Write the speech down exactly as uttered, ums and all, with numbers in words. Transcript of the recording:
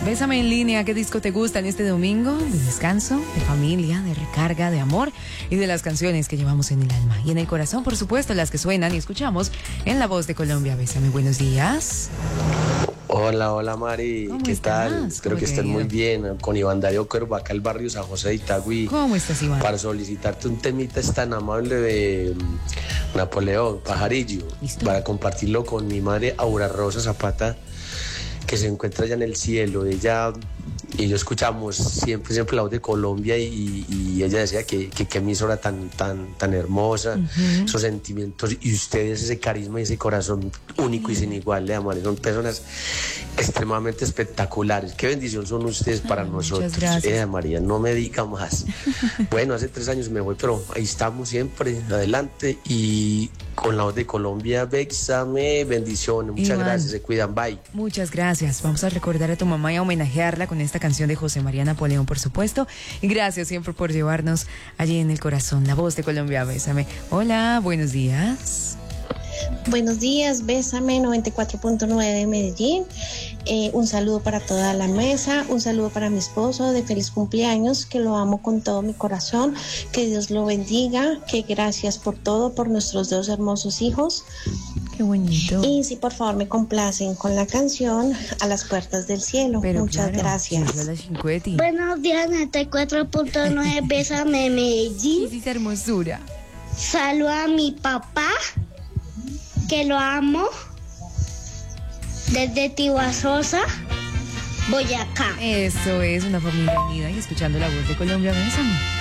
Bésame en línea, ¿qué disco te gusta en este domingo? De descanso, de familia, de recarga, de amor y de las canciones que llevamos en el alma y en el corazón, por supuesto, las que suenan y escuchamos en La Voz de Colombia. Bésame, buenos días. Hola, hola Mari, ¿qué estás? tal? Espero ¿Cómo que te estén ha ido? muy bien. Con Iván Darío Cuervo, acá el barrio San José de Itagüí. ¿Cómo estás, Iván? Para solicitarte un temita es tan amable de mm, Napoleón, Pajarillo. ¿Listo? Para compartirlo con mi madre Aura Rosa Zapata, que se encuentra allá en el cielo. Ella y yo escuchamos siempre, siempre La Voz de Colombia y, y ella decía que, que, que emisora tan, tan, tan hermosa, uh-huh. Esos sentimientos y ustedes, ese carisma y ese corazón único y sin igual, de amor. Son personas extremadamente espectaculares. Qué bendición son ustedes para Ay, nosotros. muchas gracias. Eh, María, no me diga más. Bueno, hace tres años me voy, pero ahí estamos siempre, adelante. Y con La Voz de Colombia, bésame, bendiciones. Muchas Iván, gracias, se cuidan, bye. Muchas gracias. Vamos a recordar a tu mamá y a homenajearla con esta canción de José María Napoleón, por supuesto. Y gracias siempre por llevarnos allí en el corazón. La Voz de Colombia, bésame. Hola, buenos días. Buenos días, Bésame noventa y cuatro punto nueve de Medellín. Eh, un saludo para toda la mesa, un saludo para mi esposo de feliz cumpleaños, que lo amo con todo mi corazón, que Dios lo bendiga, que gracias por todo, por nuestros dos hermosos hijos. Qué bonito. Y si por favor me complacen con la canción A las puertas del cielo. Pero muchas claro, gracias. Buenos días, noventa y cuatro punto nueve, Bésame Medellín. Sí, hermosura. Saludo a mi papá, que lo amo, desde Tibasosa, Boyacá. Eso es una familia unida y escuchando La Voz de Colombia, bésame.